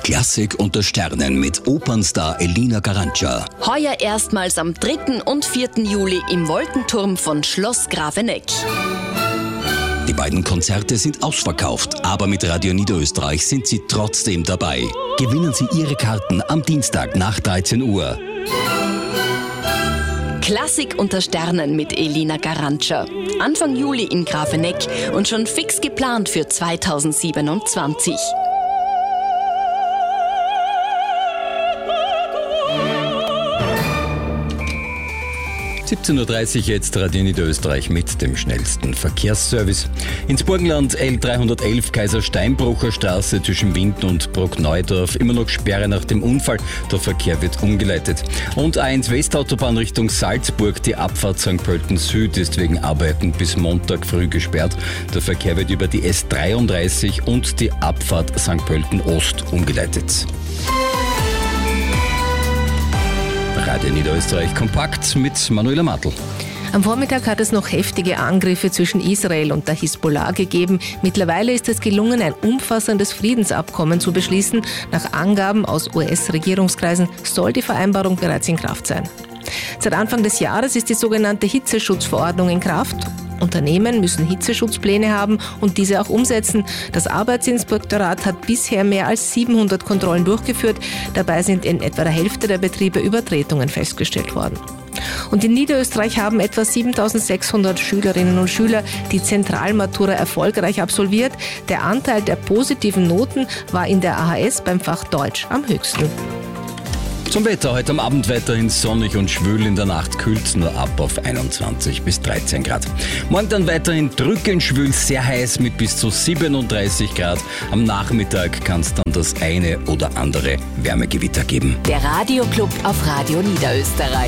Klassik unter Sternen mit Opernstar Elina Garanca. Heuer erstmals am 3. und 4. Juli im Wolkenturm von Schloss Grafeneck. Die beiden Konzerte sind ausverkauft, aber mit Radio Niederösterreich sind Sie trotzdem dabei. Gewinnen Sie Ihre Karten am Dienstag nach 13 Uhr. Klassik unter Sternen mit Elina Garanca. Anfang Juli in Grafeneck und schon fix geplant für 2027. 17:30 Uhr jetzt Radio Niederösterreich mit dem schnellsten Verkehrsservice. Ins Burgenland L311 Kaiser-Steinbrucher Straße zwischen Wind und Bruckneudorf. Immer noch Sperre nach dem Unfall. Der Verkehr wird umgeleitet. Und A1 Westautobahn Richtung Salzburg. Die Abfahrt St. Pölten Süd ist wegen Arbeiten bis Montag früh gesperrt. Der Verkehr wird über die S33 und die Abfahrt St. Pölten Ost umgeleitet. Radio Niederösterreich kompakt mit Manuela Martl. Am Vormittag hat es noch heftige Angriffe zwischen Israel und der Hisbollah gegeben. Mittlerweile ist es gelungen, ein umfassendes Friedensabkommen zu beschließen. Nach Angaben aus US-Regierungskreisen soll die Vereinbarung bereits in Kraft sein. Seit Anfang des Jahres ist die sogenannte Hitzeschutzverordnung in Kraft. Unternehmen müssen Hitzeschutzpläne haben und diese auch umsetzen. Das Arbeitsinspektorat hat bisher mehr als 700 Kontrollen durchgeführt. Dabei sind in etwa der Hälfte der Betriebe Übertretungen festgestellt worden. Und in Niederösterreich haben etwa 7.600 Schülerinnen und Schüler die Zentralmatura erfolgreich absolviert. Der Anteil der positiven Noten war in der AHS beim Fach Deutsch am höchsten. Zum Wetter: heute am Abend weiterhin sonnig und schwül, in der Nacht kühlt es nur ab auf 21 bis 13 Grad. Morgen dann weiterhin drückend schwül, sehr heiß mit bis zu 37 Grad. Am Nachmittag kann es dann das eine oder andere Wärmegewitter geben. Der Radioclub auf Radio Niederösterreich.